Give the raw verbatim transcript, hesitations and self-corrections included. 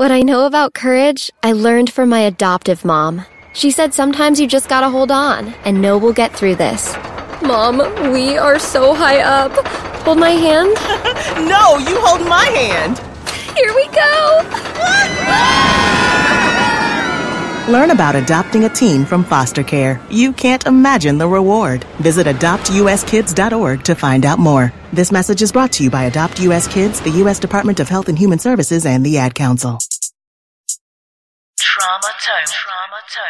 What I know about courage, I learned from my adoptive mom. She said sometimes you just gotta hold on and know we'll get through this. Mom, we are so high up. Hold my hand. No, you hold my hand. Here we go. Learn about adopting a teen from foster care. You can't imagine the reward. Visit adopt u s kids dot org to find out more. This message is brought to you by Adopt U S Kids, the U S Department of Health and Human Services, and the Ad Council. Trauma Tone. Trauma Tone.